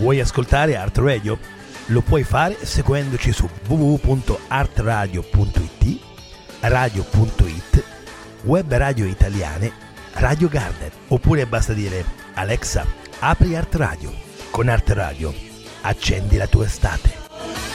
Vuoi ascoltare Art Radio? Lo puoi fare seguendoci su www.artradio.it, radio.it, web radio italiane, Radio Garden, oppure basta dire Alexa, apri Art Radio. Con Art Radio accendi la tua estate.